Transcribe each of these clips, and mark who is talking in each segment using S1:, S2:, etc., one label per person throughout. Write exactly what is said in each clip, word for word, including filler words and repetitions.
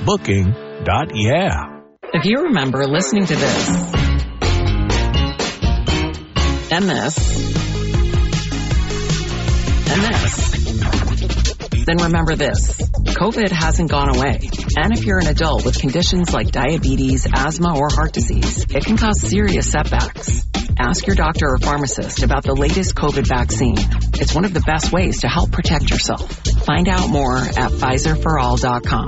S1: booking dot yeah.
S2: If you remember listening to this and this and this, then remember this. COVID hasn't gone away. And if you're an adult with conditions like diabetes, asthma, or heart disease, it can cause serious setbacks. Ask your doctor or pharmacist about the latest COVID vaccine. It's one of the best ways to help protect yourself. Find out more at Pfizer for all dot com.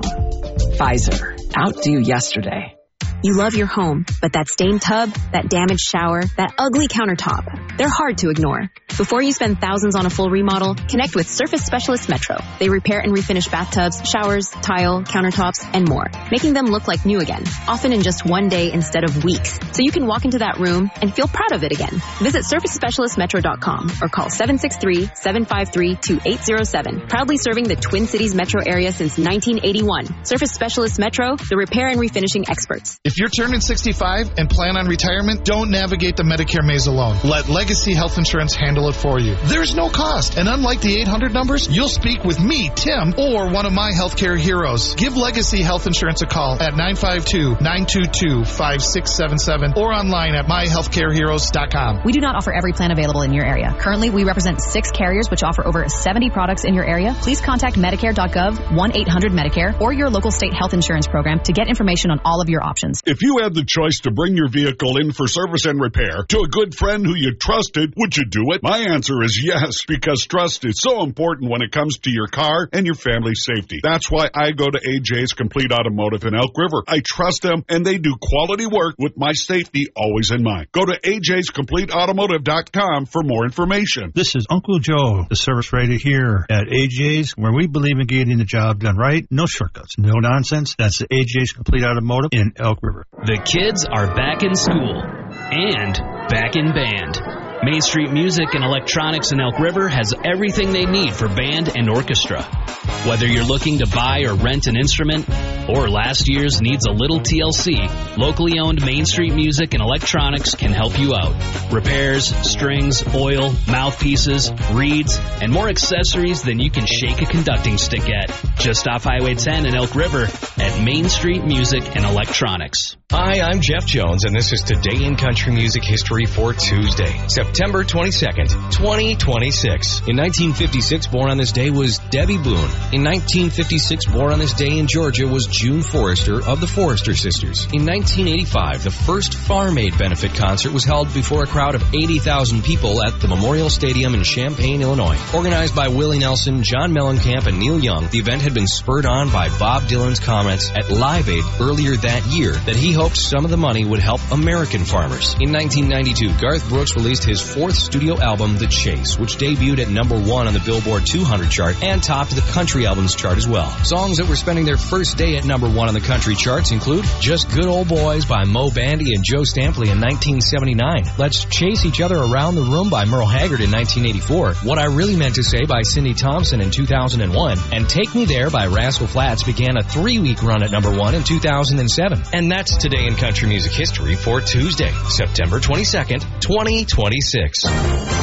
S2: Pfizer. Outdo yesterday.
S3: You love your home, but that stained tub, that damaged shower, that ugly countertop, they're hard to ignore. Before you spend thousands on a full remodel, connect with Surface Specialist Metro. They repair and refinish bathtubs, showers, tile, countertops, and more, making them look like new again, often in just one day instead of weeks. So you can walk into that room and feel proud of it again. Visit surface specialist metro dot com or call seven six three, seven five three, two eight zero seven. Proudly serving the Twin Cities metro area since nineteen eighty-one. Surface Specialist Metro, the repair and refinishing experts.
S4: If you're turning sixty-five and plan on retirement, don't navigate the Medicare maze alone. Let Legacy Health Insurance handle it for you. There's no cost, and unlike the eight hundred numbers, you'll speak with me, Tim, or one of my healthcare heroes. Give Legacy Health Insurance a call at nine five two, nine two two, five six seven seven or online at my healthcare heroes dot com.
S5: We do not offer every plan available in your area. Currently, we represent six carriers which offer over seventy products in your area. Please contact Medicare dot gov, one eight hundred Medicare, or your local state health insurance program to get information on all of your options.
S6: If you had the choice to bring your vehicle in for service and repair to a good friend who you trusted, would you do it? My answer is yes, because trust is so important when it comes to your car and your family's safety. That's why I go to A J's Complete Automotive in Elk River. I trust them, and they do quality work with my safety always in mind. Go to A J's Complete Automotive dot com for more information.
S7: This is Uncle Joe, the service writer here at A J's, where we believe in getting the job done right. No shortcuts, no nonsense. That's A J's Complete Automotive in Elk River.
S8: The kids are back in school and back in band. Main Street Music and Electronics in Elk River has everything they need for band and orchestra. Whether you're looking to buy or rent an instrument, or last year's needs a little T L C, locally owned Main Street Music and Electronics can help you out. Repairs, strings, oil, mouthpieces, reeds, and more accessories than you can shake a conducting stick at. Just off Highway ten in Elk River at Main Street Music and Electronics.
S9: Hi, I'm Jeff Jones, and this is Today in Country Music History for Tuesday, September twenty-second, twenty twenty-six. In nineteen fifty-six, born on this day was Debbie Boone. In nineteen fifty-six, born on this day in Georgia was June Forrester of the Forrester Sisters. In nineteen eighty-five, the first Farm Aid benefit concert was held before a crowd of eighty thousand people at the Memorial Stadium in Champaign, Illinois. Organized by Willie Nelson, John Mellencamp, and Neil Young, the event had been spurred on by Bob Dylan's comments at Live Aid earlier that year that he hoped some of the money would help American farmers. In nineteen ninety-two, Garth Brooks released his fourth studio album, The Chase, which debuted at number one on the Billboard two hundred chart and topped the country albums chart as well. Songs that were spending their first day at number one on the country charts include Just Good Old Boys by Mo Bandy and Joe Stampley in nineteen seventy-nine, Let's Chase Each Other Around the Room by Merle Haggard in nineteen eighty-four, What I Really Meant to Say by Cindy Thompson in two thousand one, and Take Me There by Rascal Flatts began a three-week run at number one in two thousand seven. And that's Today in Country Music History for Tuesday, September twenty-second, twenty twenty-six.